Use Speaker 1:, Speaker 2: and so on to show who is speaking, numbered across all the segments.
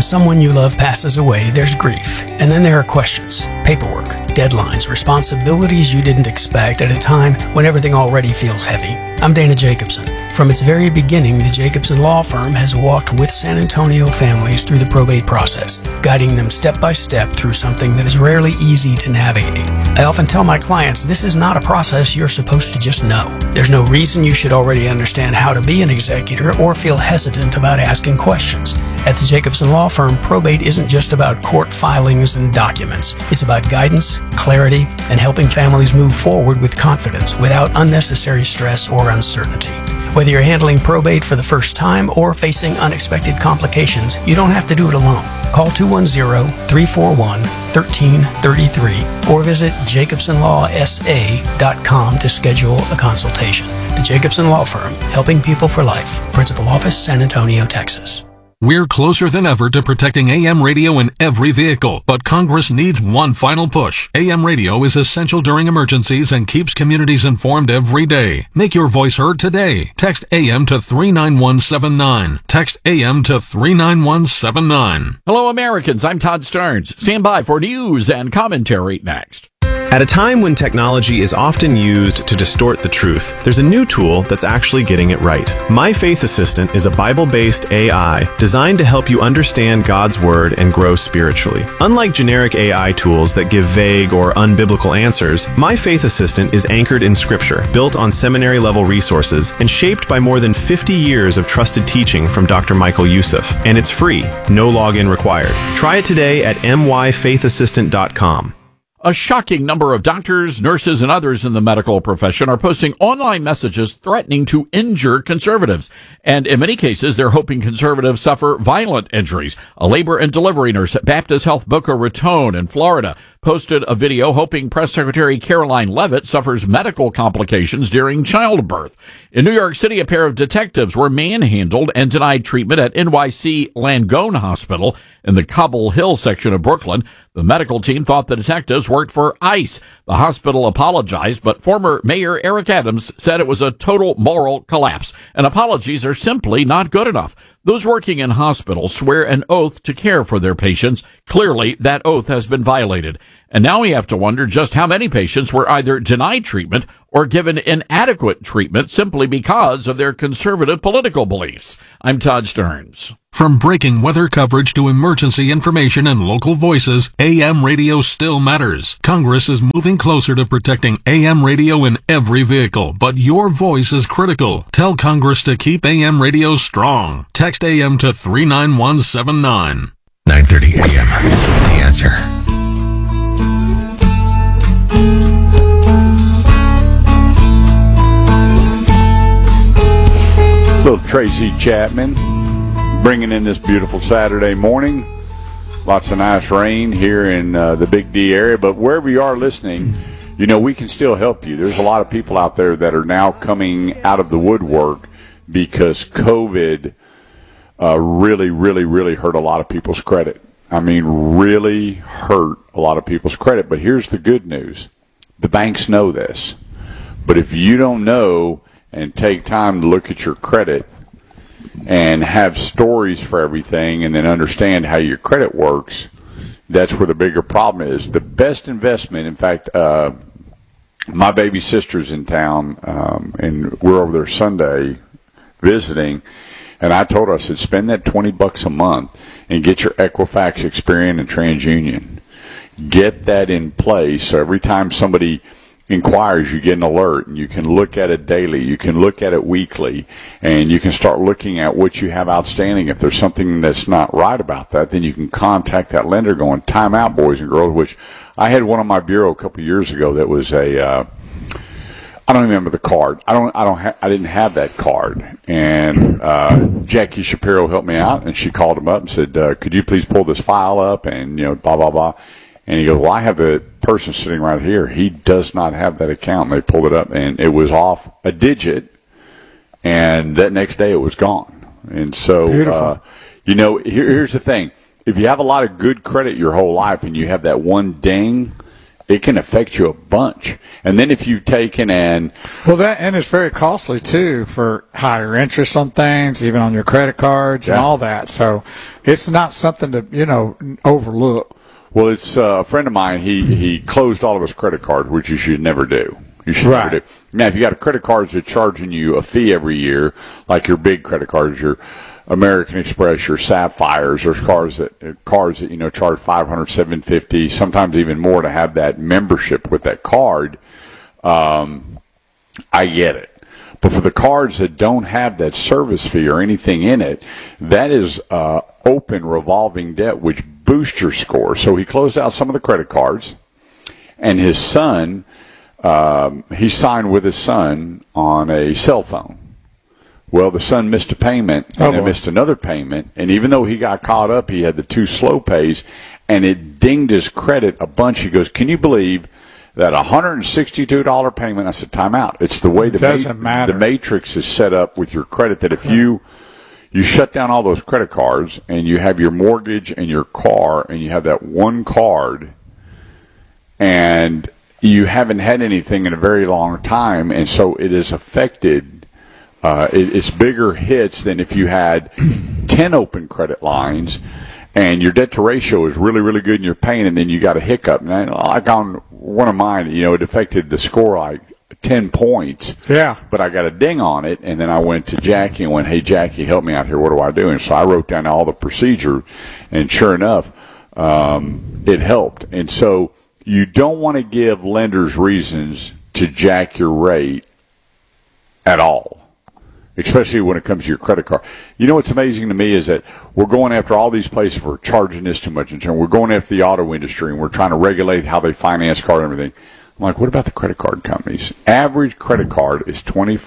Speaker 1: someone you love passes away, there's grief. And then there are questions, paperwork, deadlines, responsibilities you didn't expect at a time when everything already feels heavy. I'm Dana Jacobson. From its very beginning, the Jacobson Law Firm has walked with San Antonio families through the probate process, guiding them step by step through something that is rarely easy to navigate. I often tell my clients this is not a process you're supposed to just know. There's no reason you should already understand how to be an executor or feel hesitant about asking questions. At the Jacobson Law Firm, probate isn't just about court filings and documents. It's about guidance, clarity, and helping families move forward with confidence without unnecessary stress or uncertainty. Whether you're handling probate for the first time or facing unexpected complications, you don't have to do it alone. Call 210-341-1333 or visit jacobsonlawsa.com to schedule a consultation. The Jacobson Law Firm, helping people for life. Principal Office, San Antonio, Texas.
Speaker 2: We're closer than ever to protecting AM radio in every vehicle, but Congress needs one final push. AM radio is essential during emergencies and keeps communities informed every day. Make your voice heard today. Text AM to 39179. Text AM to 39179.
Speaker 3: Hello, Americans. I'm Todd Starnes. Stand by for news and commentary next.
Speaker 4: At a time when technology is often used to distort the truth, there's a new tool that's actually getting it right. My Faith Assistant is a Bible-based AI designed to help you understand God's Word and grow spiritually. Unlike generic AI tools that give vague or unbiblical answers, My Faith Assistant is anchored in Scripture, built on seminary-level resources, and shaped by more than 50 years of trusted teaching from Dr. Michael Youssef. And it's free, no login required. Try it today at myfaithassistant.com.
Speaker 3: A shocking number of doctors, nurses, and others in the medical profession are posting online messages threatening to injure conservatives. And in many cases, they're hoping conservatives suffer violent injuries. A labor and delivery nurse at Baptist Health Boca Raton in Florida posted a video hoping Press Secretary Caroline Leavitt suffers medical complications during childbirth. In New York City, a pair of detectives were manhandled and denied treatment at NYC Langone Hospital in the Cobble Hill section of Brooklyn. The medical team thought the detectives worked for ICE. The hospital apologized, but former Mayor Eric Adams said it was a total moral collapse, and apologies are simply not good enough. Those working in hospitals swear an oath to care for their patients. Clearly, that oath has been violated. And now we have to wonder just how many patients were either denied treatment or given inadequate treatment simply because of their conservative political beliefs. I'm Todd Starnes.
Speaker 2: From breaking weather coverage to emergency information and local voices, AM radio still matters. Congress is moving closer to protecting AM radio in every vehicle, but your voice is critical. Tell Congress to keep AM radio strong. Text AM to 39179.
Speaker 5: 9:30 AM. The Answer.
Speaker 6: Little Tracy Chapman bringing in this beautiful Saturday morning. Lots of nice rain here in the Big D area, but wherever you are listening, you know, we can still help you. There's a lot of people out there that are now coming out of the woodwork because COVID really hurt a lot of people's credit. I mean, really hurt a lot of people's credit. But here's the good news. The banks know this. But if you don't know and take time to look at your credit and have stories for everything and then understand how your credit works, that's where the bigger problem is. The best investment, in fact, my baby sister's in town, and we're over there Sunday visiting, and I told her, I said, spend that $20 a month and get your Equifax, Experian, and TransUnion. Get that in place so every time somebody inquires, you get an alert, and you can look at it daily, you can look at it weekly, and you can start looking at what you have outstanding. If there's something that's not right about that, then you can contact that lender going, time out, boys and girls, which I had one on my bureau a couple of years ago that was a I don't remember the card. I didn't have that card. And Jackie Shapiro helped me out, and she called him up and said, could you please pull this file up, and you know, blah blah blah. And he goes, well, I have the person sitting right here. He does not have that account. And they pulled it up, and it was off a digit, and that next day it was gone. And so, you know, here's the thing. If you have a lot of good credit your whole life and you have that one ding, it can affect you a bunch. And then if you've taken and
Speaker 7: it's very costly too for higher interest on things, even on your credit cards and all that. So it's not something to overlook.
Speaker 6: Well, it's a friend of mine. He closed all of his credit cards, which you should never do. You should never do. Now, if you got a credit cards that's charging you a fee every year, like your big credit cards, your American Express, your Sapphires, there's cards that charge $500, $750, sometimes even more to have that membership with that card. I get it. But for the cards that don't have that service fee or anything in it, that is open revolving debt, which boosts your score. So he closed out some of the credit cards, and his son, he signed with his son on a cell phone. Well, the son missed a payment, and then missed another payment, and even though he got caught up, he had the 2 slow pays, and it dinged his credit a bunch. He goes, can you believe that $162 payment? I said, time out. It's the way the matrix is set up with your credit that if you shut down all those credit cards and you have your mortgage and your car and you have that one card and you haven't had anything in a very long time, and so it is affected. It's bigger hits than if you had 10 open credit lines and your debt to ratio is really, really good and you're paying, and then you got a hiccup. And like on one of mine, it affected the score like 10 points. Yeah. But I got a ding on it, and then I went to Jackie and went, hey, Jackie, help me out here. What do I do? And so I wrote down all the procedure, and sure enough, it helped. And so you don't want to give lenders reasons to jack your rate at all, especially when it comes to your credit card. What's amazing to me is that we're going after all these places for charging this too much in turn. We're going after the auto industry, and we're trying to regulate how they finance card and everything. I'm like, what about the credit card companies? Average credit card is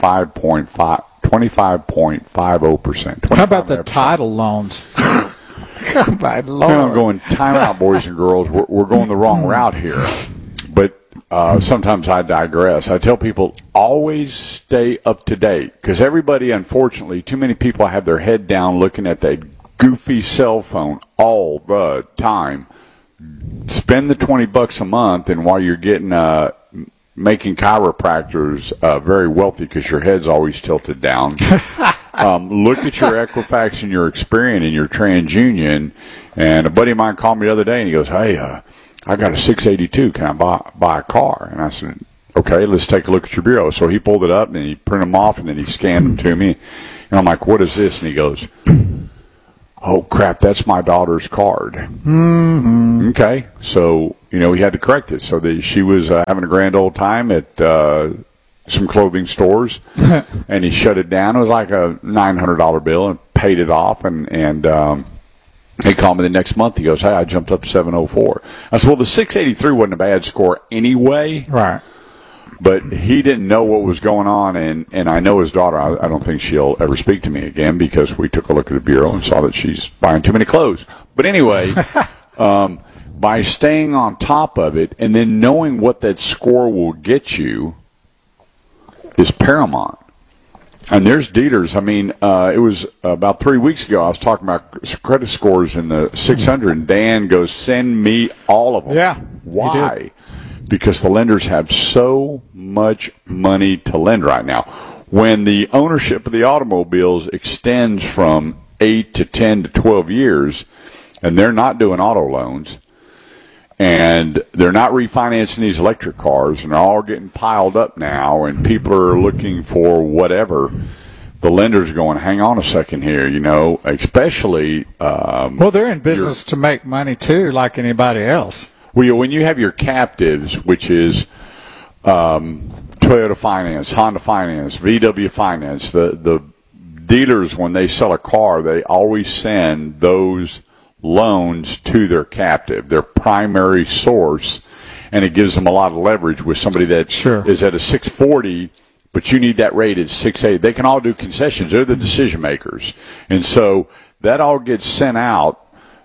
Speaker 6: 25.50%.
Speaker 7: How about the title loans? Oh, my Lord.
Speaker 6: And I'm going, time out, boys and girls. We're going the wrong route here. But sometimes I digress. I tell people, always stay up to date, because everybody, unfortunately, too many people have their head down looking at that goofy cell phone all the time. Spend the $20 a month, and while you're getting making chiropractors very wealthy because your head's always tilted down, look at your Equifax and your Experian and your TransUnion. And a buddy of mine called me the other day, and he goes, hey, I got a 682. Can I buy a car? And I said, okay, let's take a look at your bureau. So he pulled it up, and he printed them off, and then he scanned them to me. And I'm like, what is this? And he goes, oh, crap, that's my daughter's card. Mm-hmm. Okay. So, he had to correct it. So she was having a grand old time at some clothing stores, and he shut it down. It was like a $900 bill, and paid it off, and he called me the next month. He goes, hey, I jumped up to 704. I said, well, the 683 wasn't a bad score anyway.
Speaker 7: Right.
Speaker 6: But he didn't know what was going on, and I know his daughter. I don't think she'll ever speak to me again because we took a look at the bureau and saw that she's buying too many clothes. But anyway, by staying on top of it and then knowing what that score will get you is paramount. And there's dealers. I mean, it was about 3 weeks ago I was talking about credit scores in the 600, and Dan goes, send me all of them.
Speaker 7: Yeah.
Speaker 6: Why? Because the lenders have so much money to lend right now. When the ownership of the automobiles extends from 8 to 10 to 12 years, and they're not doing auto loans, and they're not refinancing these electric cars, and they're all getting piled up now, and people are looking for whatever, the lender's going, hang on a second here, especially...
Speaker 7: well, they're in business to make money, too, like anybody else.
Speaker 6: Well, when you have your captives, which is Toyota Finance, Honda Finance, VW Finance, the dealers, when they sell a car, they always send those loans to their captive, their primary source, and it gives them a lot of leverage with somebody that is at a 640, but you need that rate at 680. They can all do concessions. They're the decision makers. And so that all gets sent out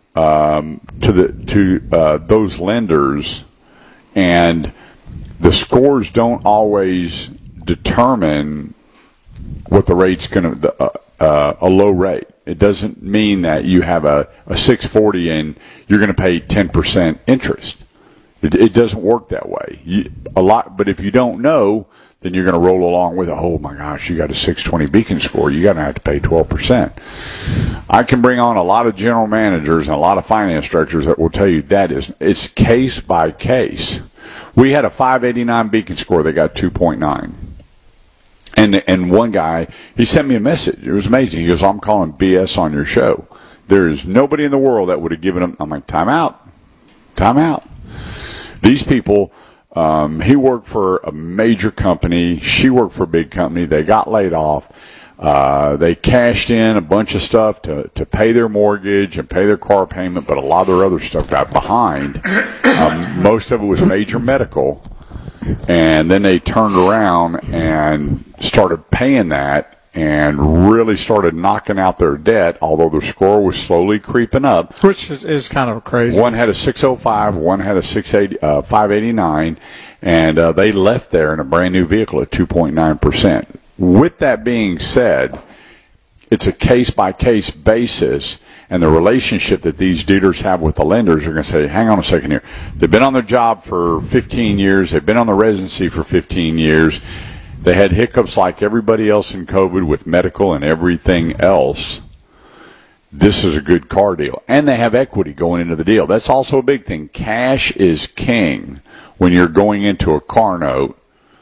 Speaker 6: to those lenders, and the scores don't always determine what the rate's going to a low rate. It doesn't mean that you have a 640 and you're going to pay 10% interest. It doesn't work that way. But if you don't know, then you're going to roll along with it. Oh my gosh, you got a 620 Beacon score. You're going to have to pay 12%. I can bring on a lot of general managers and a lot of finance directors that will tell you it's case by case. We had a 589 Beacon score. They got 2.9. And one guy, he sent me a message. It was amazing. He goes, I'm calling BS on your show. There is nobody in the world that would have given him. I'm like, time out. These people, he worked for a major company. She worked for a big company. They got laid off. They cashed in a bunch of stuff to pay their mortgage and pay their car payment, but a lot of their other stuff got behind. Most of it was major medical. And then they turned around and started paying that and really started knocking out their debt, although their score was slowly creeping up.
Speaker 7: Which is kind of crazy.
Speaker 6: One had a 605, one had a 589, and they left there in a brand new vehicle at 2.9%. With that being said, it's a case-by-case basis, and the relationship that these dealers have with the lenders are going to say, hang on a second here. They've been on their job for 15 years. They've been on the residency for 15 years. They had hiccups like everybody else in COVID with medical and everything else. This is a good car deal. And they have equity going into the deal. That's also a big thing. Cash is king when you're going into a car note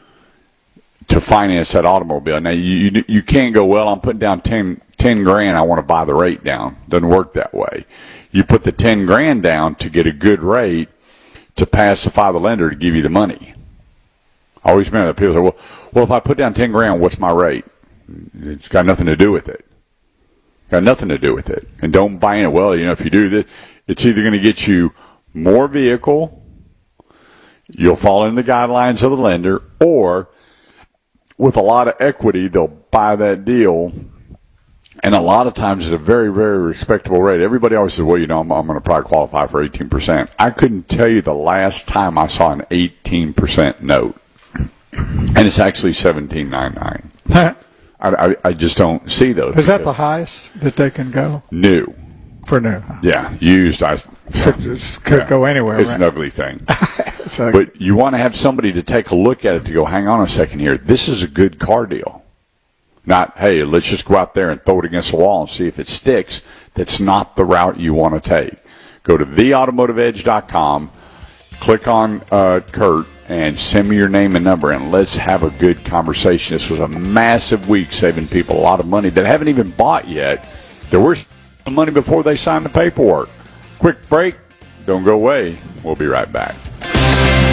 Speaker 6: to finance that automobile. Now, you can't go, well, I'm putting down 10 grand. I want to buy the rate down. Doesn't work that way. You put the 10 grand down to get a good rate to pacify the lender to give you the money. I always remember that people say, well, if I put down 10 grand, what's my rate? It's got nothing to do with it. Got nothing to do with it. And don't buy in it. Well, if you do this, it's either going to get you more vehicle, you'll fall into the guidelines of the lender, or with a lot of equity, they'll buy that deal. And a lot of times it's a very, very respectable rate. Everybody always says, well, I'm going to probably qualify for 18%. I couldn't tell you the last time I saw an 18% note. And it's actually 17.99. I just don't see those.
Speaker 7: Is that the highest that they can go?
Speaker 6: New.
Speaker 7: For new.
Speaker 6: Yeah. Used.
Speaker 7: Could go anywhere.
Speaker 6: It's
Speaker 7: right?
Speaker 6: an ugly thing. But you want to have somebody to take a look at it to go, hang on a second here. This is a good car deal. Not, hey, let's just go out there and throw it against the wall and see if it sticks. That's not the route you want to take. Go to theautomotiveedge.com, click on Kurt, and send me your name and number, and let's have a good conversation. This was a massive week, saving people a lot of money that haven't even bought yet. There was some money before they signed the paperwork. Quick break. Don't go away. We'll be right back.